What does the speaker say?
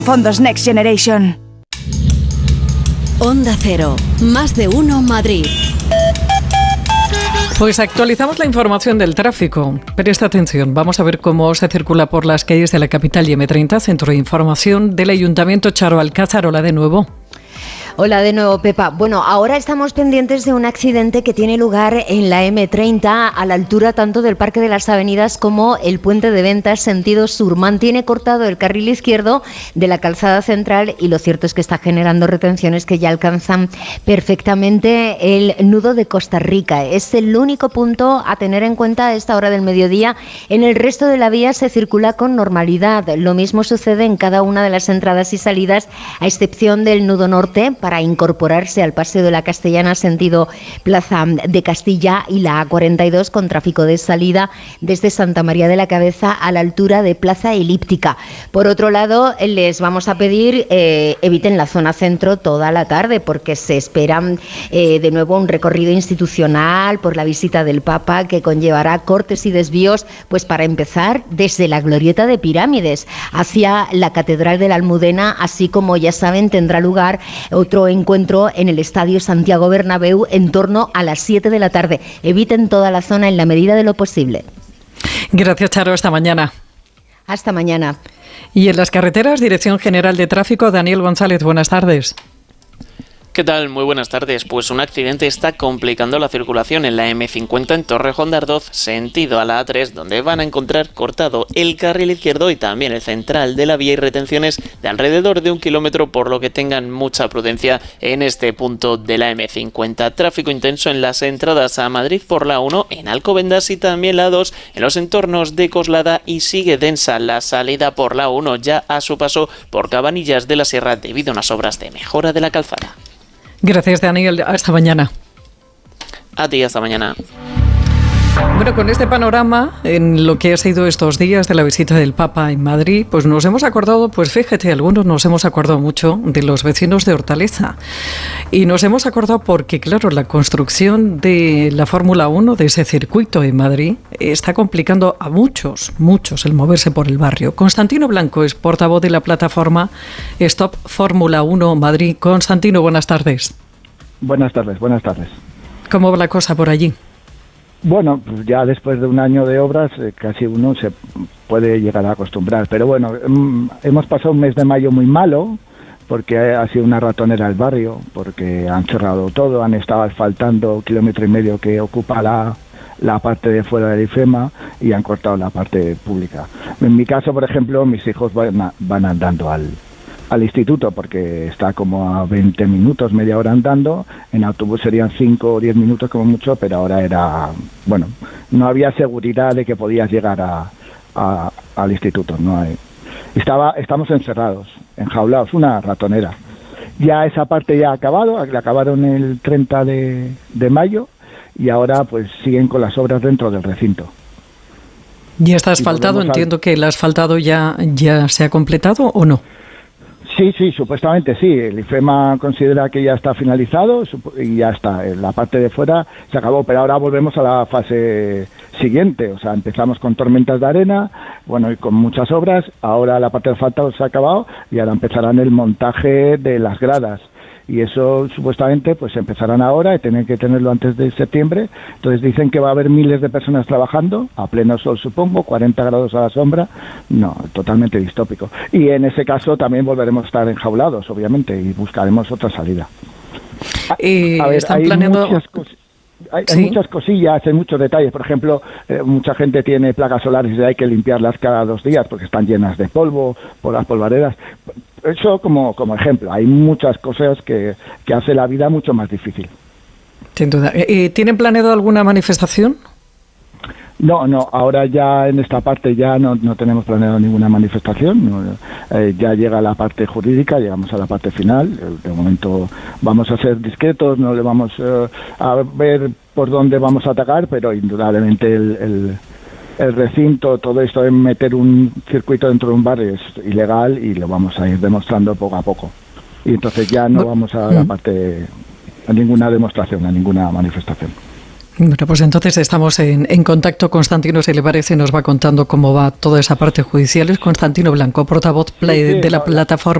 Fondos Next Generation. Onda Cero, más de uno Madrid. Pues actualizamos la información del tráfico. Presta atención, vamos a ver cómo se circula por las calles de la capital y M30, Centro de Información del Ayuntamiento. Charo Alcázar, hola de nuevo. Hola de nuevo, Pepa. Bueno, ahora estamos pendientes de un accidente que tiene lugar en la M30 a la altura tanto del Parque de las Avenidas como el Puente de Ventas sentido sur. Mantiene cortado el carril izquierdo de la calzada central y lo cierto es que está generando retenciones que ya alcanzan perfectamente el nudo de Costa Rica. Es el único punto a tener en cuenta a esta hora del mediodía. En el resto de la vía se circula con normalidad. Lo mismo sucede en cada una de las entradas y salidas, a excepción del nudo norte, para incorporarse al Paseo de la Castellana sentido Plaza de Castilla, y la A42 con tráfico de salida desde Santa María de la Cabeza a la altura de Plaza Elíptica. Por otro lado, les vamos a pedir eviten la zona centro toda la tarde porque se espera de nuevo un recorrido institucional por la visita del Papa que conllevará cortes y desvíos, pues para empezar desde la Glorieta de Pirámides hacia la Catedral de la Almudena, así como ya saben tendrá lugar otro encuentro en el Estadio Santiago Bernabéu en torno a las 7 de la tarde. Eviten toda la zona en la medida de lo posible. Gracias, Charo. Hasta mañana. Hasta mañana. Y en las carreteras, Dirección General de Tráfico, Daniel González, buenas tardes. ¿Qué tal? Muy buenas tardes. Pues un accidente está complicando la circulación en la M50 en Torrejón de Ardoz, sentido a la A3, donde van a encontrar cortado el carril izquierdo y también el central de la vía y retenciones de alrededor de 1 kilómetro, por lo que tengan mucha prudencia en este punto de la M50. Tráfico intenso en las entradas a Madrid por la 1, en Alcobendas y también la 2, en los entornos de Coslada, y sigue densa la salida por la 1 ya a su paso por Cabanillas de la Sierra debido a unas obras de mejora de la calzada. Gracias, Daniel. Hasta mañana. A ti, hasta mañana. Bueno, con este panorama, en lo que ha sido estos días de la visita del Papa en Madrid, pues nos hemos acordado, pues fíjate, algunos nos hemos acordado mucho de los vecinos de Hortaleza. Y nos hemos acordado porque, claro, la construcción de la Fórmula 1, de ese circuito en Madrid, está complicando a muchos el moverse por el barrio. Constantino Blanco es portavoz de la plataforma Stop Fórmula 1 Madrid. Constantino, buenas tardes. Buenas tardes. ¿Cómo va la cosa por allí? Bueno, pues ya después de un año de obras casi uno se puede llegar a acostumbrar, pero bueno, hemos pasado un mes de mayo muy malo porque ha sido una ratonera el barrio, porque han cerrado todo, han estado asfaltando 1,5 kilómetros que ocupa la parte de fuera del IFEMA y han cortado la parte pública. En mi caso, por ejemplo, mis hijos van andando al instituto porque está como a 20 minutos, media hora andando. En autobús serían 5 o 10 minutos como mucho, pero ahora no había seguridad de que podías llegar al instituto. Estamos encerrados, enjaulados, una ratonera. Ya esa parte ya ha acabado, la acabaron el 30 de mayo y ahora pues siguen con las obras dentro del recinto. ¿Ya está asfaltado? Entiendo que el asfaltado ya se ha completado, ¿o no? Sí, supuestamente sí. El IFEMA considera que ya está finalizado y ya está. La parte de fuera se acabó, pero ahora volvemos a la fase siguiente. O sea, empezamos con tormentas de arena, y con muchas obras. Ahora la parte de asfalto se ha acabado y ahora empezarán el montaje de las gradas. Y eso supuestamente pues empezarán ahora y tienen que tenerlo antes de septiembre. Entonces dicen que va a haber miles de personas trabajando, a pleno sol supongo, 40 grados a la sombra. No, totalmente distópico. Y en ese caso también volveremos a estar enjaulados, obviamente, y buscaremos otra salida. A ver, ¿están planeando? Hay muchas cosillas, hay muchos detalles. Por ejemplo, mucha gente tiene placas solares y hay que limpiarlas cada 2 días porque están llenas de polvo por las polvaredas. Eso como ejemplo. Hay muchas cosas que hace la vida mucho más difícil. Sin duda. ¿Tienen planeado alguna manifestación? No, ahora ya en esta parte ya no tenemos planeado ninguna manifestación. Ya llega la parte jurídica, llegamos a la parte final. De momento vamos a ser discretos, no le vamos a ver por dónde vamos a atacar, pero indudablemente el recinto, todo esto de meter un circuito dentro de un barrio es ilegal y lo vamos a ir demostrando poco a poco. Y entonces ya no vamos a la parte, a ninguna demostración, a ninguna manifestación. Bueno, pues entonces estamos en contacto. Constantino, si le parece, nos va contando cómo va toda esa parte judicial. Es Constantino Blanco, portavoz de la plataforma